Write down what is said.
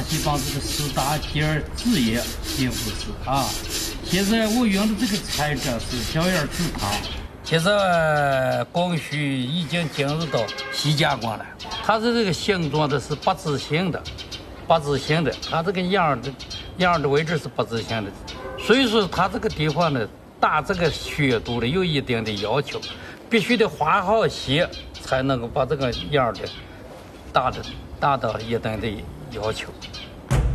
地方这个四大件纸业并不是啊。现在我用的这个材质是小叶纸糠，其实工序已经进入到细加工了。它是这个形状的是八字形的，它这个样的位置是八字形的，所以说它这个地方呢，打这个削度的有一定的要求，必须得画好线，才能够把这个样的达到一定的要求。